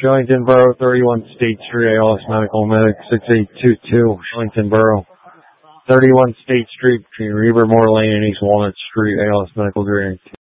Shillington Borough, 31 State Street, ALS Medical Medic 6822, Shillington Borough. 31 State Street between Rebermore Lane and East Walnut Street, ALS Medical Director.